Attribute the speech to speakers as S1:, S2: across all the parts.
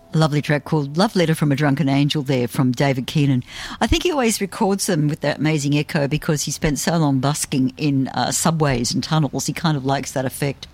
S1: A lovely track called Love Letter from a Drunken Angel there from David Keenan. I think he always records them with that amazing echo because he spent so long busking in subways and tunnels. He kind of likes that effect.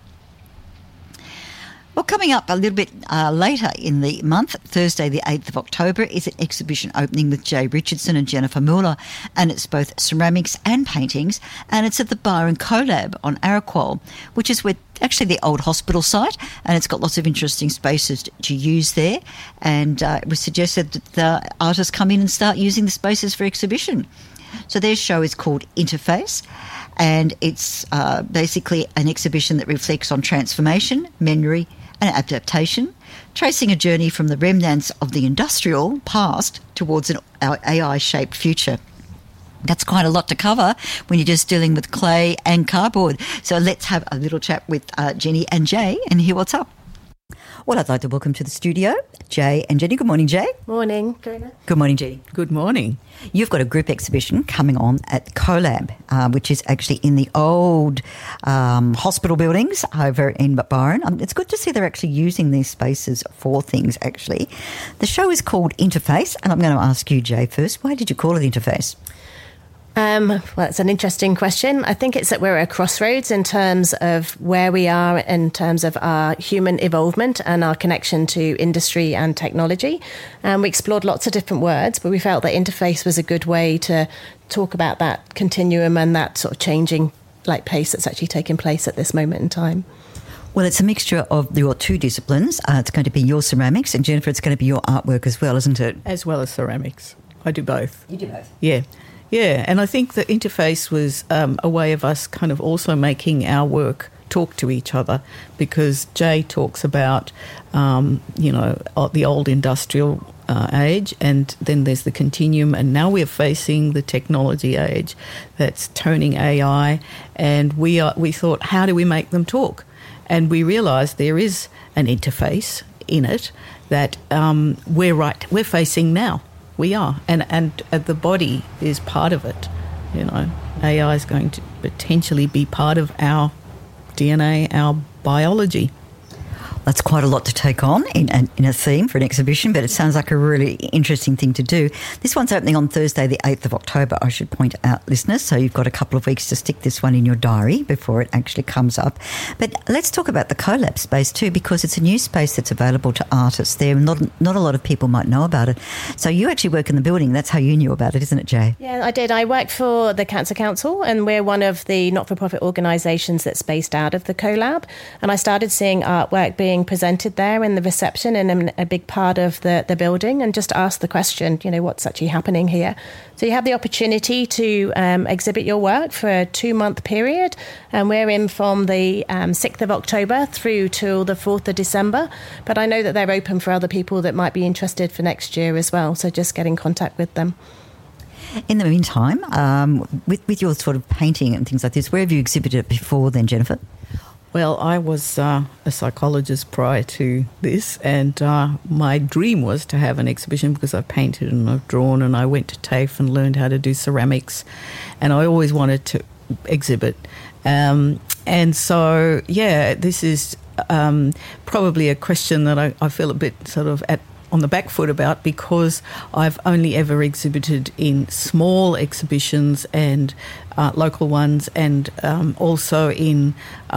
S1: Well, coming up a little bit later in the month, Thursday the 8th of October, is an exhibition opening with Jay Richardson and Jennifer Muller, and it's both ceramics and paintings, and it's at the Byron Collab on Arakwal, which is where actually the old hospital site, and it's got lots of interesting spaces to use there, and it was suggested that the artists come in and start using the spaces for exhibition. So their show is called Interface, and it's basically an exhibition that reflects on transformation, memory and adaptation, tracing a journey from the remnants of the industrial past towards an AI-shaped future. That's quite a lot to cover when you're just dealing with clay and cardboard. So let's have a little chat with Jenny and Jay and hear what's up. Well, I'd like to welcome to the studio Jay and Jenny. Good morning, Jay.
S2: Morning, Karina.
S1: Good morning, Jenny.
S3: Good morning.
S1: You've got a group exhibition coming on at Collab, which is actually in the old hospital buildings over in Byron. It's good to see they're actually using these spaces for things, actually. The show is called Interface, and I'm going to ask you, Jay, first. Why did you call it Interface?
S2: Well, it's an interesting question. I think it's that we're at a crossroads in terms of where we are in terms of our human evolvement and our connection to industry and technology. We explored lots of different words, but we felt that interface was a good way to talk about that continuum and that sort of changing pace that's actually taking place at this moment in time.
S1: Well, it's a mixture of your two disciplines. It's going to be your ceramics, and Jennifer, it's going to be your artwork as well, isn't it?
S3: As well as ceramics. I do both.
S1: You do both?
S3: Yeah. Yeah, and I think the interface was a way of us kind of also making our work talk to each other, because Jay talks about, the old industrial age, and then there's the continuum, and now we're facing the technology age that's turning AI, and we thought, how do we make them talk? And we realised there is an interface in it that we're facing now. We are, and the body is part of it. AI is going to potentially be part of our DNA, our biology.
S1: That's quite a lot to take on in a theme for an exhibition, but it sounds like a really interesting thing to do. This one's opening on Thursday, the 8th of October, I should point out, listeners, so you've got a couple of weeks to stick this one in your diary before it actually comes up. But let's talk about the Collab space too, because it's a new space that's available to artists there. Not a lot of people might know about it. So you actually work in the building. That's how you knew about it, isn't it, Jay?
S2: Yeah, I did. I worked for the Cancer Council, and we're one of the not-for-profit organisations that's based out of the Collab. And I started seeing artwork being presented there in the reception and in a big part of the building, and just asked the question, what's actually happening here? So you have the opportunity to exhibit your work for a 2-month period, and we're in from the 6th of October through till the 4th of December. But I know that they're open for other people that might be interested for next year as well, so just get in contact with them.
S1: In the meantime, with your sort of painting and things like this, where have you exhibited before then, Jennifer?
S3: Well, I was a psychologist prior to this, and my dream was to have an exhibition because I've painted and I've drawn, and I went to TAFE and learned how to do ceramics, and I always wanted to exhibit. And so, this is probably a question that I feel a bit sort of on the back foot about, because I've only ever exhibited in small exhibitions and local ones, and also in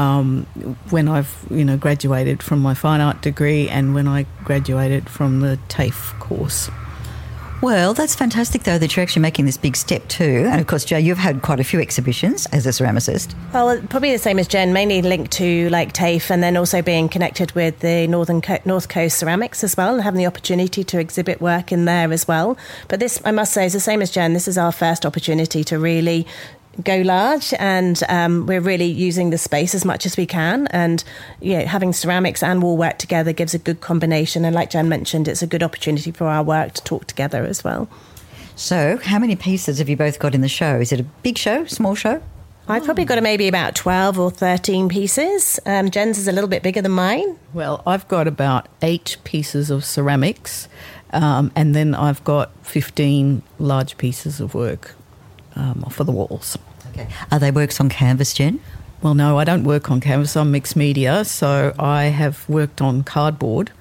S3: when I've graduated from my fine art degree and when I graduated from the TAFE course.
S1: Well, that's fantastic, though, that you're actually making this big step too. And, of course, Joe, you've had quite a few exhibitions as a ceramicist.
S2: Well, probably the same as Jen, mainly linked to TAFE, and then also being connected with the North Coast Ceramics as well, and having the opportunity to exhibit work in there as well. But this, I must say, is the same as Jen. This is our first opportunity to really go large, and we're really using the space as much as we can, and having ceramics and wall work together gives a good combination, and like Jan mentioned, it's a good opportunity for our work to talk together as well.
S1: So how many pieces have you both got in the show? Is it a big show, small show?
S2: I've probably got maybe about 12 or 13 pieces. Jen's is a little bit bigger than mine.
S3: Well, I've got about 8 pieces of ceramics, and then I've got 15 large pieces of work for the walls.
S1: Okay. Are they works on canvas, Jen?
S3: Well, no, I don't work on canvas. I'm mixed media, so I have worked on cardboard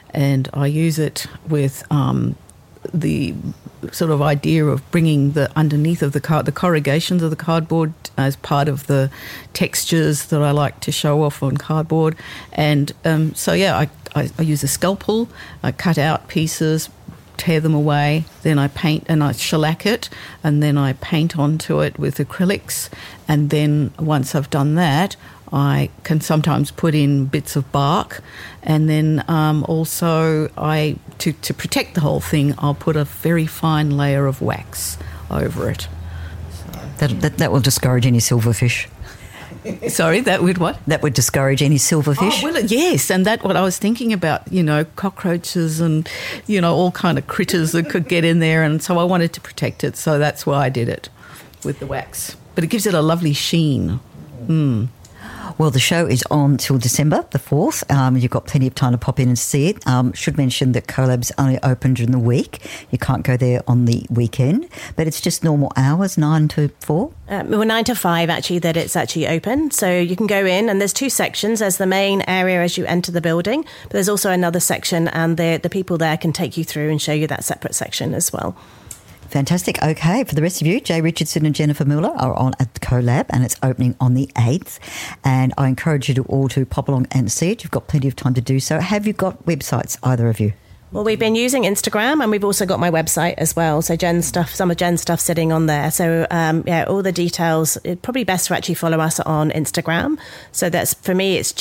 S3: and I use it with the sort of idea of bringing the underneath of the corrugations of the cardboard as part of the textures that I like to show off on cardboard. And I use a scalpel, I cut out pieces, tear them away, then I paint and I shellac it, and then I paint onto it with acrylics. And then once I've done that, I can sometimes put in bits of bark, and then also to protect the whole thing, I'll put a very fine layer of wax over it.
S1: That will discourage any silverfish.
S3: Sorry, that would what?
S1: That would discourage any silverfish.
S3: Oh, well, yes, and that's what I was thinking about, cockroaches and, all kind of critters that could get in there, and so I wanted to protect it, so that's why I did it with the wax. But it gives it a lovely sheen.
S1: Well, the show is on till December the 4th. You've got plenty of time to pop in and see it. Should mention that CoLab's only open during the week. You can't go there on the weekend, but it's just normal hours, 9 to 4?
S2: 9 to 5, actually, that it's actually open. So you can go in, and there's 2 sections. There's the main area as you enter the building, but there's also another section, and the people there can take you through and show you that separate section as well.
S1: Fantastic. Okay, for the rest of you, Jay Richardson and Jennifer Muller are on at the CoLab, and it's opening on the 8th. And I encourage you all to pop along and see it. You've got plenty of time to do so. Have you got websites, either of you?
S2: Well, we've been using Instagram, and we've also got my website as well. So some of Jen's stuff sitting on there. So all the details. It's probably best to actually follow us on Instagram. So that's, for me, it's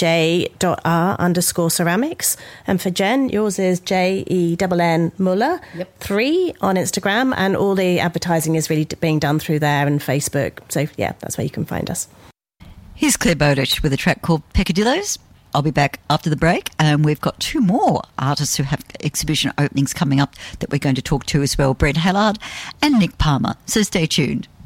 S2: j.r_ceramics. And for Jen, yours is JENN Muller 3 on Instagram. And all the advertising is really being done through there and Facebook. So that's where you can find us.
S1: Here's Claire Bowditch with a track called Peccadillos. I'll be back after the break, and we've got 2 more artists who have exhibition openings coming up that we're going to talk to as well, Brent Hallard and Nick Palmer. So stay tuned.